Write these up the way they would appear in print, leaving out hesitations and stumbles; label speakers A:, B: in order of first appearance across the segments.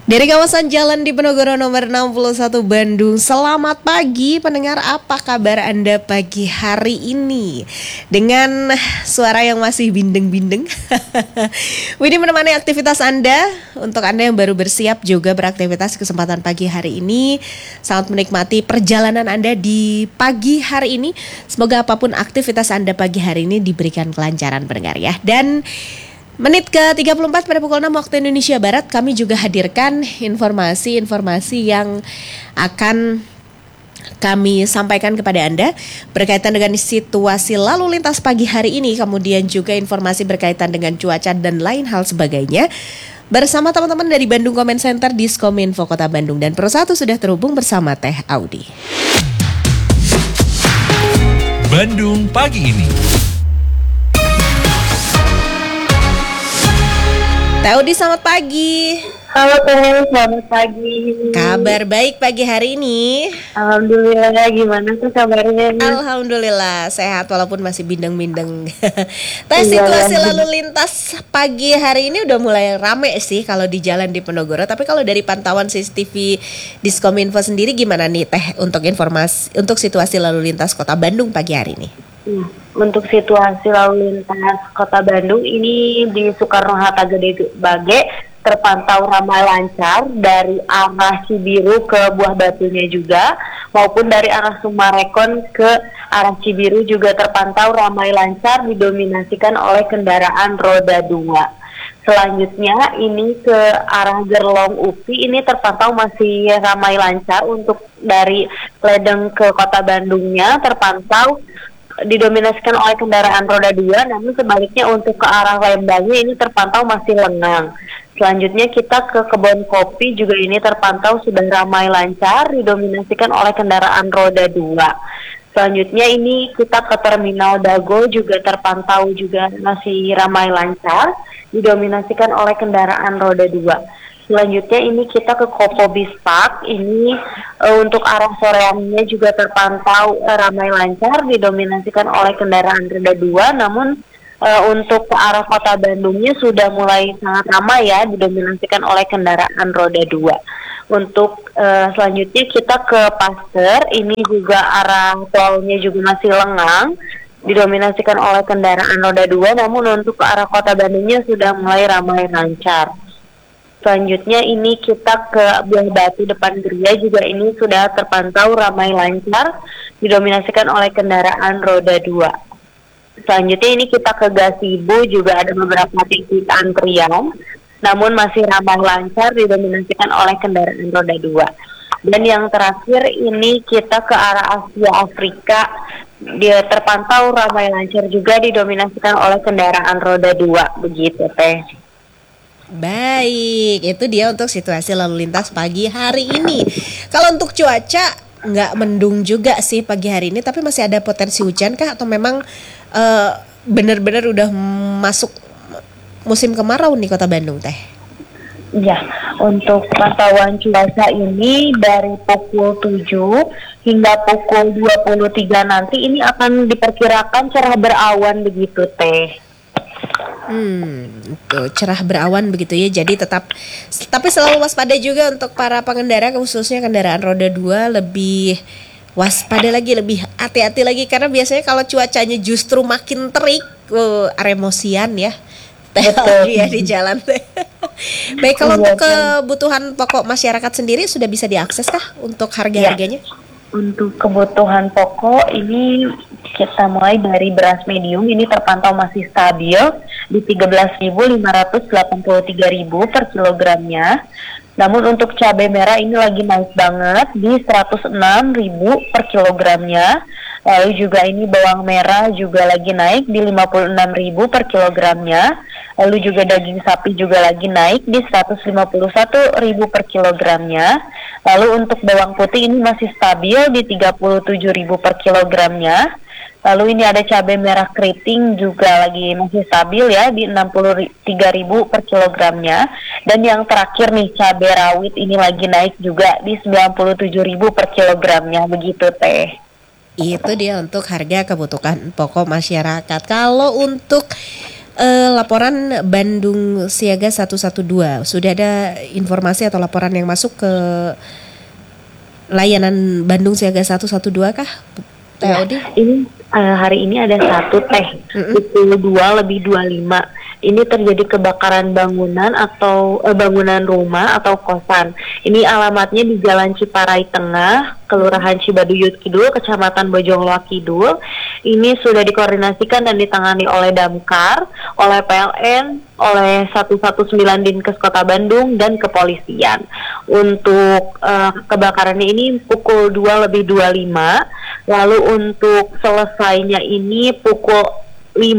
A: Dari kawasan Jalan Diponegoro nomor 61 Bandung. Selamat pagi pendengar, apa kabar Anda pagi hari ini? Dengan suara yang masih bindeng-bindeng. Widi menemani aktivitas Anda. Untuk Anda yang baru bersiap juga beraktivitas kesempatan pagi hari ini, sangat menikmati perjalanan Anda di pagi hari ini. Semoga apapun aktivitas Anda pagi hari ini diberikan kelancaran pendengar ya. Dan menit ke-34 pada pukul 6 waktu Indonesia Barat, kami juga hadirkan informasi-informasi yang akan kami sampaikan kepada Anda berkaitan dengan situasi lalu lintas pagi hari ini, kemudian juga informasi berkaitan dengan cuaca dan lain hal sebagainya. Bersama teman-teman dari Bandung Comment Center Diskominfo Kota Bandung, dan Pro 1 sudah terhubung bersama Teh Audi.
B: Bandung pagi ini.
A: Teh Audi, selamat pagi.
C: Halo Teh, selamat pagi.
A: Kabar baik pagi hari ini?
C: Alhamdulillah, gimana tuh kabarnya?
A: Alhamdulillah sehat walaupun masih bindeng-bindeng. Teh, situasi lalu lintas pagi hari ini udah mulai rame sih kalau di Jalan Diponegoro. Tapi kalau dari pantauan CCTV Diskominfo sendiri gimana nih Teh untuk informasi untuk situasi lalu lintas Kota Bandung pagi hari ini?
C: Untuk situasi lalu lintas Kota Bandung ini di Soekarno-Hatta Gede Bage terpantau ramai lancar dari arah Cibiru ke Buah Batunya juga, maupun dari arah Sumarekon ke arah Cibiru juga terpantau ramai lancar, didominasikan oleh kendaraan roda 2. Selanjutnya ini ke arah Gerlong UPI ini terpantau masih ramai lancar. Untuk dari Ledeng ke Kota Bandungnya terpantau didominasikan oleh kendaraan roda 2, namun sebaliknya untuk ke arah Lembangnya ini terpantau masih lengang. Selanjutnya kita ke Kebon Kopi juga ini terpantau sudah ramai lancar, didominasikan oleh kendaraan roda 2. Selanjutnya ini kita ke Terminal Dago juga terpantau juga masih ramai lancar, didominasikan oleh kendaraan roda 2. Selanjutnya ini kita ke Kopo Bispak, ini untuk arah soreannya juga terpantau ramai lancar, didominasikan oleh kendaraan roda 2, namun untuk ke arah Kota Bandungnya sudah mulai sangat ramai ya, didominasikan oleh kendaraan roda 2. Untuk selanjutnya kita ke Pasteur, ini juga arah tolnya juga masih lengang, didominasikan oleh kendaraan roda 2, namun untuk ke arah Kota Bandungnya sudah mulai ramai lancar. Selanjutnya ini kita ke Buah Batu depan gereja juga ini sudah terpantau ramai lancar, didominasikan oleh kendaraan roda 2. Selanjutnya ini kita ke Gasibu juga ada beberapa titik antrian, namun masih ramai lancar, didominasikan oleh kendaraan roda 2. Dan yang terakhir ini kita ke arah Asia Afrika, dia terpantau ramai lancar juga, didominasikan oleh kendaraan roda 2. Begitu Teh.
A: Baik, itu dia untuk situasi lalu lintas pagi hari ini. Kalau untuk cuaca nggak mendung juga sih pagi hari ini, tapi masih ada potensi hujan kah? Atau memang benar-benar udah masuk musim kemarau nih Kota Bandung Teh?
C: Ya, untuk pantauan cuaca ini dari pukul 7 hingga pukul 23 nanti ini akan diperkirakan cerah berawan begitu Teh.
A: Tuh, cerah berawan begitu ya. Jadi tapi selalu waspada juga untuk para pengendara, khususnya kendaraan roda 2, lebih waspada lagi, lebih hati-hati lagi, karena biasanya kalau cuacanya justru makin terik, emosian ya. Betul ya di jalan. Baik, kalau untuk kebutuhan pokok masyarakat sendiri sudah bisa diakses kah untuk harga-harganya?
C: Untuk kebutuhan pokok ini kita mulai dari beras medium ini terpantau masih stabil di 13.583.000 per kilogramnya. Namun untuk cabai merah ini lagi naik banget di 106.000 per kilogramnya. Lalu juga ini bawang merah juga lagi naik di 56.000 per kilogramnya. Lalu juga daging sapi juga lagi naik di 151.000 per kilogramnya. Lalu untuk bawang putih ini masih stabil di 37.000 per kilogramnya. Lalu ini ada cabai merah keriting juga lagi masih stabil ya di 63.000 per kilogramnya. Dan yang terakhir nih cabai rawit ini lagi naik juga di 97.000 per kilogramnya, begitu Teh.
A: Itu dia untuk harga kebutuhan pokok masyarakat. Kalau untuk laporan Bandung Siaga 112. Sudah ada informasi atau laporan yang masuk ke layanan Bandung Siaga 112 kah? Teh Audi?
C: Ini hari ini ada satu teh, pukul 2:25. Ini terjadi kebakaran bangunan atau bangunan rumah atau kosan. Ini alamatnya di Jalan Ciparai Tengah, Kelurahan Cibaduyut Kidul, Kecamatan Bojongloa Kidul. Ini sudah dikoordinasikan dan ditangani oleh Damkar, oleh PLN, oleh 119 Dinkes Kota Bandung dan kepolisian. Untuk kebakarannya ini pukul 2:25. Lalu untuk selesainya ini pukul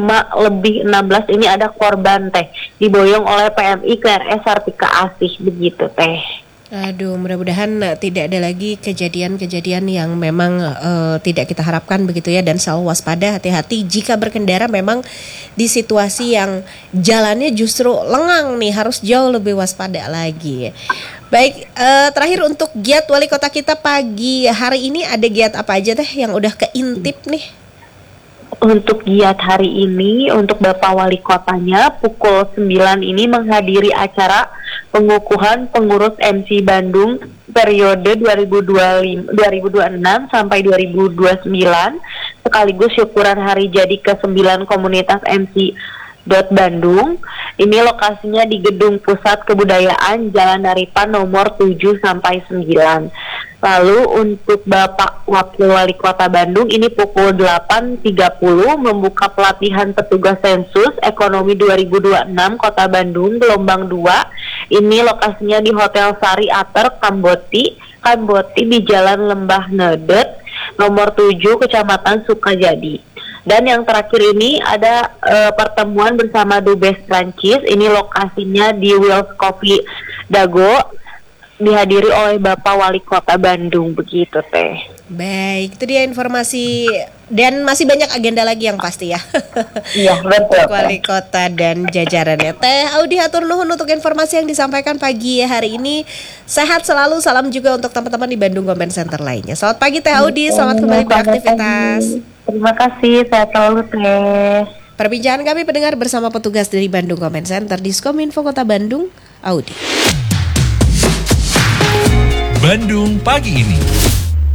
C: 5:16 ini ada korban teh diboyong oleh PMI KRS Sartika Asih begitu teh.
A: Aduh, mudah-mudahan tidak ada lagi kejadian-kejadian yang memang tidak kita harapkan begitu ya, dan selalu waspada, hati-hati jika berkendara memang di situasi yang jalannya justru lengang nih, harus jauh lebih waspada lagi. Baik, terakhir untuk giat wali kota kita pagi hari ini, ada giat apa aja teh yang udah keintip nih?
C: Untuk giat hari ini, untuk Bapak Wali Kotanya pukul 9 ini menghadiri acara pengukuhan pengurus MC Bandung periode 2026 sampai 2029, sekaligus syukuran hari jadi ke-9 komunitas MC Bandung. Ini lokasinya di Gedung Pusat Kebudayaan Jalan Naripan nomor 7 sampai 9. Lalu untuk Bapak Wakil Wali Kota Bandung ini pukul 8.30 membuka pelatihan petugas sensus ekonomi 2026 Kota Bandung gelombang 2. Ini lokasinya di Hotel Sari Ater Kamboti di Jalan Lembah Nedet nomor 7 Kecamatan Sukajadi. Dan yang terakhir ini ada pertemuan bersama Dubes Prancis. Ini lokasinya di Wills Coffee Dago, dihadiri oleh Bapak Wali Kota Bandung begitu teh.
A: Baik, itu dia informasi, dan masih banyak agenda lagi yang pasti ya.
C: Iya, betul.
A: Wali Kota dan jajarannya. Teh Audi hatur nuhun untuk informasi yang disampaikan pagi hari ini. Sehat selalu, salam juga untuk teman-teman di Bandung Comment Center lainnya. Selamat pagi Teh Audi, selamat kembali beraktivitas.
C: Terima kasih, sehat selalu Teh.
A: Perbincangan kami pendengar bersama petugas dari Bandung Comment Center Diskominfo Kota Bandung, Audi.
B: Bandung pagi ini.